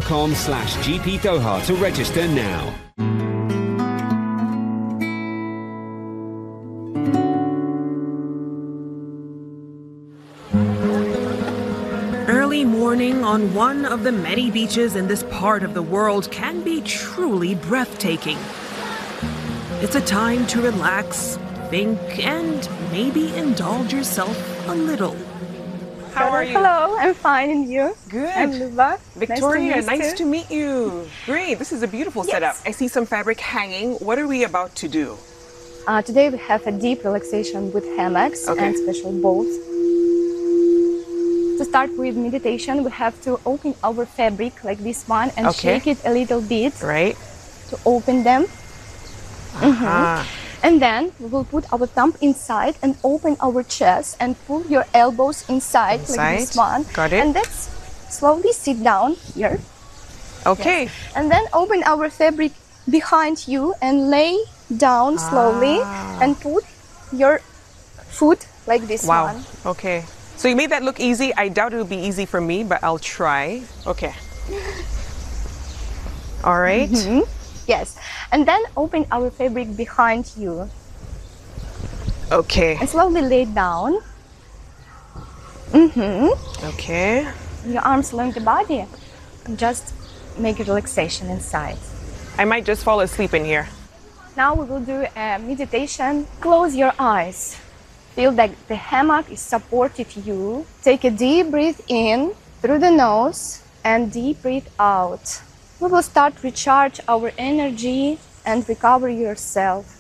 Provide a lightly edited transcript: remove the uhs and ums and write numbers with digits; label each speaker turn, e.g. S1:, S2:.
S1: youtube.com/GP Doha to register now.
S2: Early morning on one of the many beaches in this part of the world can be truly breathtaking. It's a time to relax, think, and maybe indulge yourself a little.
S3: How are you?
S4: Hello, I'm fine, and you?
S3: Good.
S4: I'm Luba.
S3: Victoria,
S4: nice
S3: to meet you. Great, this is a beautiful setup. I see some fabric hanging. What are we about to do?
S4: Today we have a deep relaxation with hammocks and special bowls. To start with meditation, we have to open our fabric like this one and shake it a little bit to open them. And then we will put our thumb inside and open our chest and pull your elbows inside. Like this one.
S3: Got it.
S4: And let's slowly sit down here.
S3: Okay.
S4: Yes. And then open our fabric behind you and lay down slowly and put your foot like this one.
S3: Okay. So you made that look easy. I doubt it will be easy for me, but I'll try. Okay. All right.
S4: Yes. And then open our fabric behind you.
S3: Okay.
S4: And slowly lay down.
S3: Okay.
S4: Your arms along the body. And just make a relaxation inside.
S3: I might just fall asleep in here.
S4: Now we will do a meditation. Close your eyes. Feel that the hammock is supported you. Take a deep breath in through the nose and deep breath out. We will start recharge our energy and recover yourself.